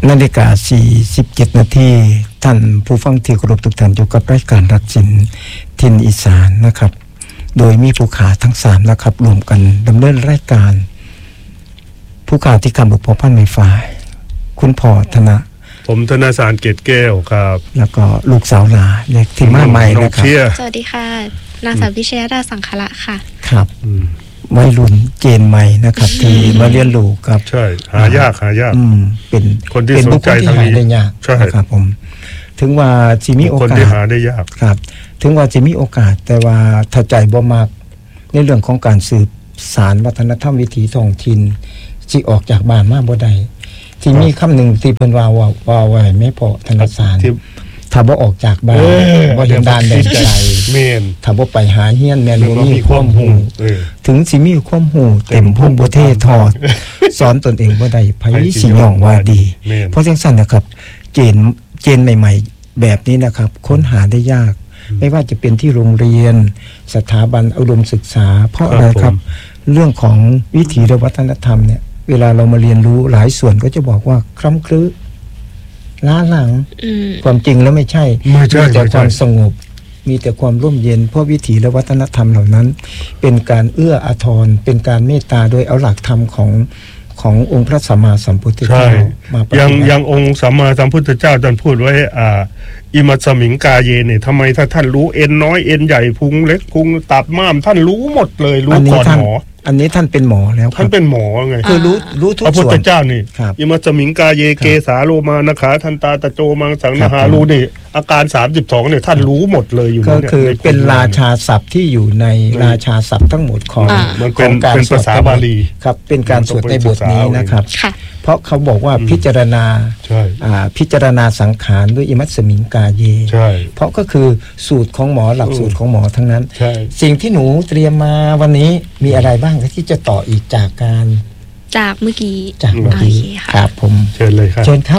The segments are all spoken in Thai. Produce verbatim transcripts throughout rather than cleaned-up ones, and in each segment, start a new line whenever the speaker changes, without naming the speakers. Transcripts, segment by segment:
นาฬิกาสี่สิบเจ็ดนาทีท่านผู้ฟังที่เคารพทุกท่านอยู่กับรายการรักศิลป์ถิ่นอีสานนะครับโดยมีผู้ขาทั้งสามนะครับรวมกันดำเนินรายการผู้ขาที่คำบุพพันธ์ไม่ฝ่ายคุณพ่อธนะ
ผมธนสารเกตแก้วครับ
แล้วก็ลูกสาวหลาเล็กที่มาใหม่นะครับ
สวัสดีค่ะนางสาวพิชยดาสังขละค่ะ
ครับวัยรุ่นเจนใหม่นะครับที่มาเรียนรู้กับ
ใช่หายากหายาก
เป็น
คนที่สนใจทางนี้
ได้ยาก
ใช่
ครับผมถึงว่าสิมีโอกาส
คนที่หาได้ยาก
ครับถึงว่าจะมีโอกาสแต่ว่าถ้าใจบ่มากในเรื่องของการสืบสารวัฒนธรรมวิถีท้องถิ่นสิออกจากบ้านมาบ่ได้ที่มีคำหนึ่งที่เพิ่นว่าว่าว่าไว้แม่พ่อธนสารถ้าบ่ออกจากบ้านบ่เห็นด้านใดใจ
แม่น
ถ้าบ่ไปหาเฮียนแม่นบ่มีความรู้ถึงสิมีความรู้เต็มภูมิบ่เททอดสอนตนเองบ่ได้ไผสิย่องว่าดีเพราะจังซั่นนะครับเจนเจนใหม่ๆแบบนี้นะครับค้นหาได้ยากไม่ว่าจะเป็นที่โรงเรียนสถาบันอุดมศึกษาเพราะอะไรครับเรื่องของวิถีและวัฒนธรรมเนี่ยเวลาเรามาเรียนรู้หลายส่วนก็จะบอกว่าคล้ำคลื้ล้าหลังความจริงแล้วไม่ใช่มีแต่ความสงบมีแต่ความร่มเย็นเพราะวิถีและวัฒนธรรมเหล่านั้นเป็นการเอื้ออาทรเป็นการเมตตาโดยเอาหลักธรรมของขององค์พระสัมมาสัมพุทธเจ้ามาปฏิบัติ
ยังยังองค์สัมมาสัมพุทธเจ้าท่านพูดไว้อ่าอิมัสสมิงกาเยเนี่ยทำไมถ้าท่านรู้เอ็นน้อยเอ็นใหญ่พุงเล็กพุงตับม้ามท่านรู้หมดเลยรู้ก่อนหมอ
อันนี้ท่านเป็นหมอแล้ว
ท่านเป็นหมอไง
คือรู้รู้ทุกส่วน
พระพุทธเจ้านี่อิมัสสมิงกาเยเกสาโลมานะขาทันตาตะโจมังสังนหารู้นี่อาการสามสิบสองเนี่ยท่านรู้หมดเลยอยู่
ก็คือเป็นราชาศัพท์ที่อยู่ในราชาศัพท์ทั้งหมดของ
ของการเป็นภาษาบาลี
ครับเป็นการสวดในบทนี้นะครับเพราะเขาบอกว่าพิจารณาพิจารณาสังขารด้วยอิมัสสมิงกาเยเพราะก็คือสูตรของหมอหลักสูตรของหมอทั้งนั้นสิ่งที่หนูเตรียมมาวันนี้มีอะไรบ้างที่จะต่ออีกจากการ
จากเมื่อกี้
จากเมื่อกี้ครับผม
เชิญเลยครับ
เชิญครับ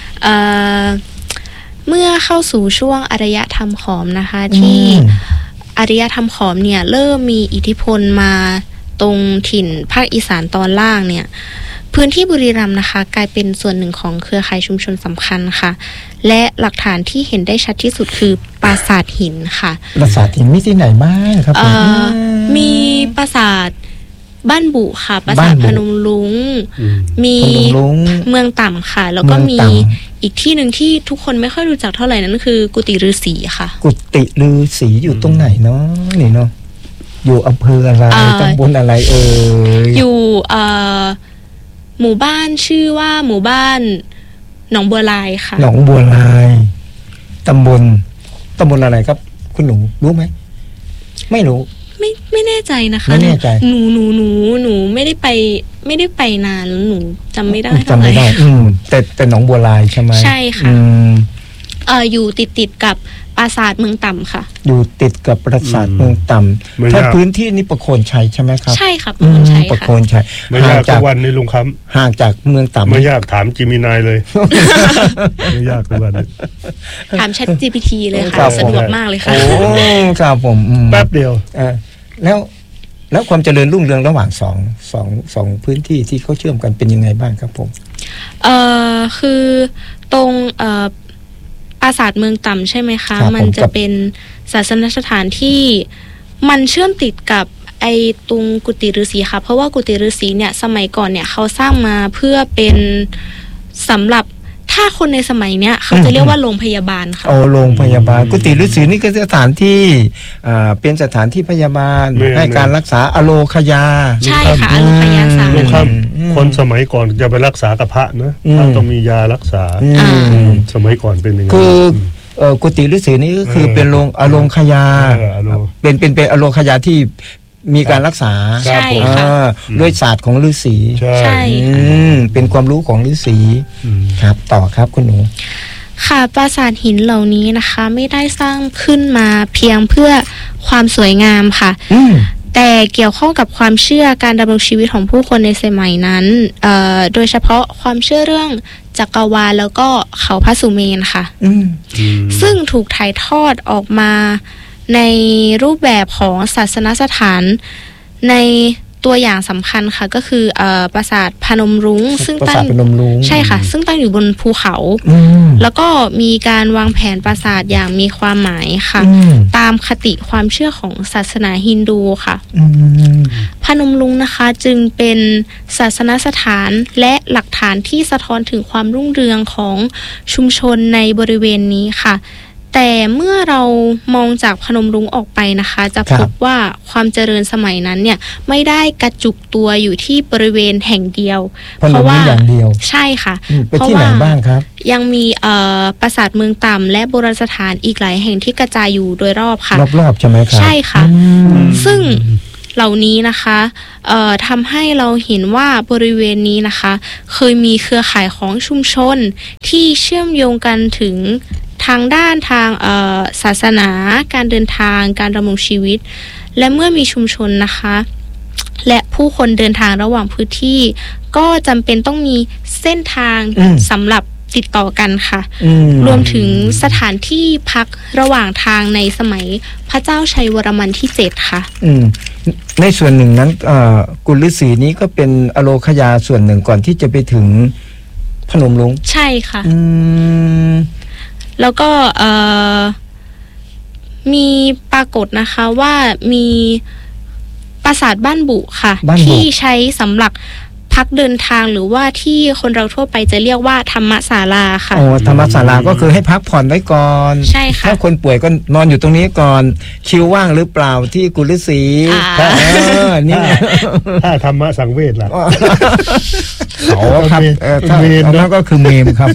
เมื่อเข้าสู่ช่วงอารยธรรมขอมนะคะที่อารยธรรมขอมเนี่ยเริ่มมีอิทธิพลมาตรงถิ่นภาคอีสานตอนล่างเนี่ยพื้นที่บุรีรัมย์นะคะกลายเป็นส่วนหนึ่งของเครือข่ายชุมชนสำคัญค่ะและหลักฐานที่เห็นได้ชัดที่สุดคือปราสาทหินค่ะ
ปราสาทหินมีที่ไหนบ้างครับ
มีปราสาทบ้านบุค่ะปราสาทพนมรุ้งมีเมืองต่ำค่ะแล้วก็มีอีกที่หนึ่งที่ทุกคนไม่ค่อยรู้จักเท่าไหร่นั่นคือกุฏิฤาษีค่ะ
กุฏิฤาษีอยู่ตรงไหนเนาะนี่เนาะอยู่อำเภออะไรตำบลอะไรเอ่ย
อยู่หมู่บ้านชื่อว่าหมู่บ้านหนองบัวลายค่ะ
หนองบัวลายตำบลตำบลอะไรครับคุณหนูรู้ไหมไม่รู้
ไม่ไม่แน่ใจนะคะ
ไม่แน่ใจ
หนูหนูหนูหนูไม่ได้ไปไม่ได้ไปนานแล้วหนูจำไม่ได้
จำไม่ได้อืมแต่แต่หนองบัวลายใช่ไหม
ใช่ค่ะเอออยู่ติดติดกับปราสาทเมืองต่ำค่ะ
อยู่ติดกับปราสาทเมืองต่ำถ้าพื้นที่นี้ประโคนชัยใช่ไหมครับ
ใช่ครับประโคนชัย
ประโคนชัย
ห่างจากวันในลุงค
ำห่างจากเมืองต่ำ
ไม่ยากถามจิมินายเลยไม่ยากทุกวัน
ถาม Chat จี พี ที เลยค่ะสะดวกมากเลยค่ะ
โอ้ครับผม
แป๊บเดียว
เออแล้วแล้วความเจริญรุ่งเรืองระหว่างสองสองสองพื้นที่ที่เขาเชื่อมกันเป็นยังไงบ้างครับผม
เอ่อคือตรงเอ่อปราสาทเมืองต่ำใช่ไหมคะมันจะเป็นศาสนสถานที่มันเชื่อมติดกับไอ้ตรงกุฏิฤาษีค่ะเพราะว่ากุฏิฤาษีเนี่ยสมัยก่อนเนี่ยเขาสร้างมาเพื่อเป็นสำหรับถ้าคนในสมัยเนี้ยเขาจะเรียกว่าโรงพยาบาลค่ะ
โอ้โรงพยาบาลกุฏิฤาษีนี่ก็สถานที่อ่าเป็นสถานที่พยาบาลให้การรักษาอโลคยา
ใช่ค่ะอโลคยาศาสตร์
คนสมัยก่อนจะไปรักษากระเพาะนะต้องมียารักษาสมัยก่อนเป็นยังไง
คือเอ่อกุฏิฤาษีนี่ก็คือเป็นโรงอโลคยาเป็นเป็นเป็นอโลคยาที่มีการรักษา
ใช่ค่ะ
ด้วยศาสตร์ของฤาษี
ใช่
เป็นความรู้ของฤาษีครับต่อครับคุณหนู
ค่ะปราสาทหินเหล่านี้นะคะไม่ได้สร้างขึ้นมาเพียงเพื่อความสวยงามค่ะแต่เกี่ยวข้องกับความเชื่อการดำรงชีวิตของผู้คนในสมัยนั้นโดยเฉพาะความเชื่อเรื่องจักรวาลแล้วก็เขาพระสุเมนค่ะซึ่งถูกถ่ายทอดออกมาในรูปแบบของศาสนสถานในตัวอย่างสำคัญค่ะก็คือเอ่อปราสาทพนมรุ้งซึ่ง
ปรา
ตั้
สาท
ง
พนมรุ้ง
ใช่ค่ะซึ่งตั้งอยู่บนภูเขา
อืม
แล้วก็มีการวางแผนปราสาทอย่างมีความหมายค่ะ
อืม
ตามคติความเชื่อของศาสนาฮินดูค่ะ
อืม
พนมรุ้งนะคะจึงเป็นศาสนสถานและหลักฐานที่สะท้อนถึงความรุ่งเรืองของชุมชนในบริเวณนี้ค่ะแต่เมื่อเรามองจากพนมรุ้งออกไปนะคะจะพบว่าความเจริญสมัยนั้นเนี่ยไม่ได้กระจุกตัวอยู่ที่บริเวณแห่งเดียว
พนมรุ้งอย่างเดียว
ใช่ค่ะ
อืมไปที่ไหนบ้างครับ
ยังมีเอ่อปราสาทเมืองต่ำและโบราณสถานอีกหลายแห่งที่กระจายอยู่โดยรอบค่ะ
รอบๆใช่ไหมครับ
ใช่ค่ะ
อืม
ซึ่งเหล่านี้นะคะเอ่อทำให้เราเห็นว่าบริเวณนี้นะคะเคยมีเครือข่ายของชุมชนที่เชื่อมโยงกันถึงทางด้านทางเอ่อศาสนาการเดินทางการดำรงชีวิตและเมื่อมีชุมชนนะคะและผู้คนเดินทางระหว่างพื้นที่ก็จำเป็นต้องมีเส้นทาง
อืม
สำหรับติดต่อกันค่ะ
อืม
รวมถึงสถานที่พักระหว่างทางในสมัยพระเจ้าชัยวรมันที่เจ็ดค่ะ
อืมในส่วนหนึ่งนั้นเอ่อกุลฤาษีนี้ก็เป็นอโลคยาส่วนหนึ่งก่อนที่จะไปถึงพนมรุ้ง
ใช่ค่ะ
อืม
แล้วก็เอ่อมีปรากฏนะคะว่ามีปราสาทบ้านบุค่ะ
บ้านบุ
ที่ใช้สำหรับพักเดินทางหรือว่าที่คนเราทั่วไปจะเรียกว่าธรรมศาลาค่ะ
โอ้ธรรมศาลาก็คือให้พักผ่อนไว้ก่อน
ใช่ค่ะ
ถ้าคนป่วยก็นอนอยู่ตรงนี้ก่อนคิวว่างหรือเปล่าที่กุลฤาษี
อ่า
เออนี่
ถ้าธรรมะสังเวชล่ะ
เขาครับเออถ้า
เมมนะ
นั่นก็คือเมมครับ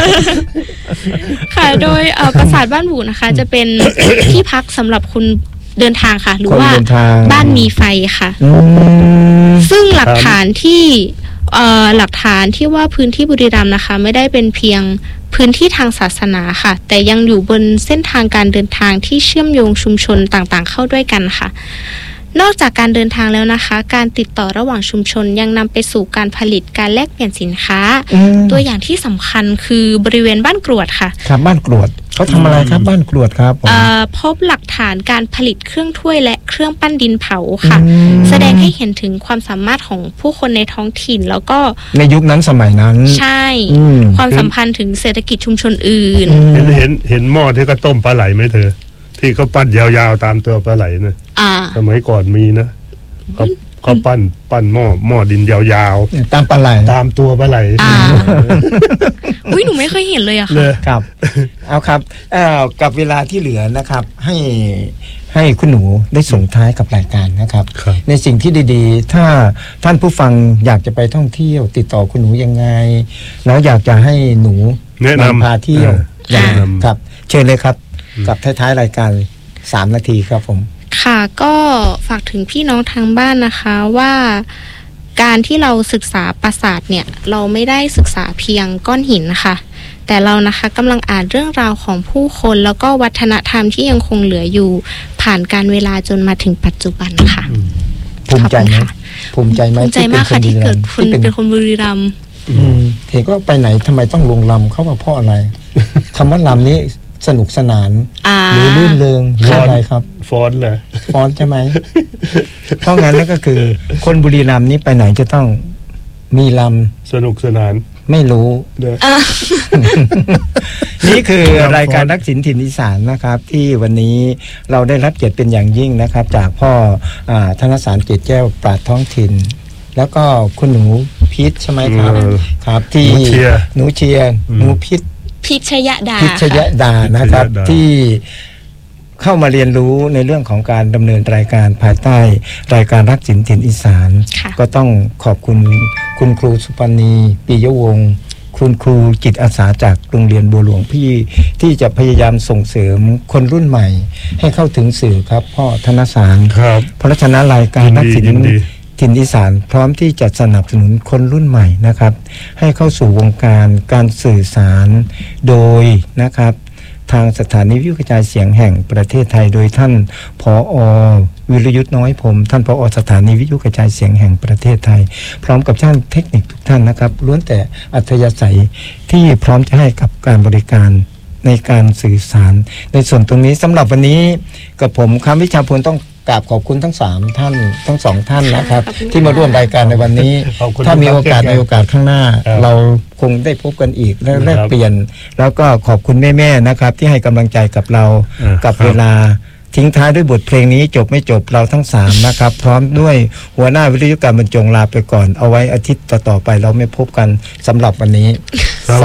ค่ะโดยเอ่อปราสาทบ้านบุนะคะ จะเป็น ที่พักสำหรับคนเดินทางค่ะ หรือ
คน
ว่า
เดินทาง
บ้านมีไฟค่ะ
อืม
ซึ่งหลักฐานที่เอ่อหลักฐานที่ว่าพื้นที่บุรีรัมย์นะคะ ไม่ได้เป็นเพียงพื้นที่ทางศาสนาค่ะ แต่ยังอยู่บนเส้นทางการเดินทางที่เชื่อมโยงชุมชนต่างๆ เข้าด้วยกันค่ะ นอกจากการเดินทางแล้วนะคะ การติดต่อระหว่างชุมชนยังนำไปสู่การผลิตการแลกเปลี่ยนสินค้า
อืม
ตัวอย่างที่สำคัญคือบริเวณบ้านกรวดค่ะ
ครับบ้านกรวดเขาทำอะไรครับบ้านกรวดครับผม
เอ่อพบหลักฐานการผลิตเครื่องถ้วยและเครื่องปั้นดินเผาค่ะ
อืม
แสดงให้เห็นถึงความสามารถของผู้คนในท้องถิ่น แล้วก็
ในยุคนั้นสมัยนั้น
ใช่
อืม
ความสัมพันธ์ถึงเศรษฐกิจชุมชนอื่น
อืม
เห็นเห็นเห็นหม้อที่ก็ต้มปลาไหลไหมเธอ ที่เขาปั้นยาวๆตามตัวปลาไหลนะ
อ่า
สมัยก่อนมีนะเขาเขาปั้นปั้นหม้อหม้อดินยาว
ตามปลาไหล
ๆ ตามตัวปลาไหล
อ่า อุ้ยหนูไม่เคยเห็นเลยอะ
เล
ค่ะ
ย
ครับ เอาครับเอ่อกับเวลาที่เหลือนะครับ ให้ให้คุณหนูได้ส่งท้ายกับรายการนะครับ
ครับ
ในสิ่งที่ดีๆ ถ้าท่านผู้ฟังอยากจะไปท่องเที่ยว ติดต่อคุณหนูยังไง แล้วอยากจะให้หนู
แนะนำ
พาเที่ยว
เออ
อย่าง
แนะนำ
ครับ เชิญเลยครับ กับท้ายๆรายการสามนาทีครับผม
ค่ะก็ฝากถึงพี่น้องทางบ้านนะคะว่าการที่เราศึกษาปราสาทเนี่ยเราไม่ได้ศึกษาเพียงก้อนหินค่ะ แต่เรานะคะกำลังอ่านเรื่องราวของผู้คนแล้วก็วัฒนธรรมที่ยังคงเหลืออยู่ผ่านการเวลาจนมาถึงปัจจุบันค่ะ
ภูมิใจไหม
ขอบคุณค่ะ
ภูมิใจไหม
ภูมิใจมากค่ะที่เกิดคน
ที่เป็น
เป็นคนบุรีรัมย์
อืมเห็นก็ไปไหนทำไมต้องลงลำเขาว่าเพราะอะไร คำว่าลำนี้สนุกสนาน
อ่า
หรือลื่นเริงหรืออะไรครับ
ฟอนต์เลย
ฟอนต์ใช่ไหม เพราะงั้นนั่นก็คือ คนบุรีรัมย์นี้ไปไหนจะต้องมีล
สนุกสนาน
ำไม่รู้
เด้อ
อ่า
นี่คือ
ลำฟ้อน
รายการรักสินถิ่นอีสานนะครับ ที่วันนี้เราได้รับเกียรติเป็นอย่างยิ่งนะครับ จากพ่ออาธนสารเกตแก้วปราชญ์ท้องถิ่น แล้วก็คุณหนูพิษใช่ไหมครับ
เออ
ครับ ที่
หนูเชียร์
หนูเชียร์หนูพิษ
พิชยดา
พิชยดานะครับ
พิชยดา
ที่เข้ามาเรียนรู้ในเรื่องของการดำเนินรายการภายใต้รายการรักสินถิ่นอีสาน
ค่ะ
ก็ต้องขอบคุณคุณครูสุปณีปิยวงศ์คุณครูจิตอาสาจากโรงเรียนบัวหลวงพี่ที่จะพยายามส่งเสริมคนรุ่นใหม่ ให้เข้าถึงสื่อครับพ่อธนสาร
ครับ
เพราะฉะนั้นรายการรักสิน
ยินดี
ถิ่นอีสานพร้อมที่จะสนับสนุนคนรุ่นใหม่นะครับ ให้เข้าสู่วงการการสื่อสารโดยนะครับ ทางสถานีวิทยุกระจายเสียงแห่งประเทศไทยโดยท่านผอ.วิรยุทธ์น้อยผมท่านผอ.สถานีวิทยุกระจายเสียงแห่งประเทศไทย พร้อมกับช่างเทคนิคทุกท่านนะครับล้วนแต่อัธยาศัยที่พร้อมจะให้กับการบริการในการสื่อสาร ในส่วนตรงนี้สำหรับวันนี้กับผมคำวิชาพลต้องกราบขอบคุณทั้งสามท่านทั้งสองท่านนะครับ
ขอบคุณ
ที่มาร่วมรายการในวันนี้
ขอบคุณ
ถ้ามีโอกาส
ครับ
ในโอกาสข้างหน้า
ครับ
เราคงได้พบกันอีกและแลก
ครับ
เปลี่ยน แล้วก็ขอบคุณแม่ๆนะครับ ที่ให้กำลังใจกับเรา
เออ
กับ
ครับ
เวลาทิ้งท้ายด้วยบทเพลงนี้จบไม่จบเราทั้งสามนะครับ พร้อมด้วยหัวหน้าวิทยุการบรรจงลาไปก่อนเอาไว้อาทิตย์ต่อๆไปเราไม่พบกันสำหรับวันนี้
ส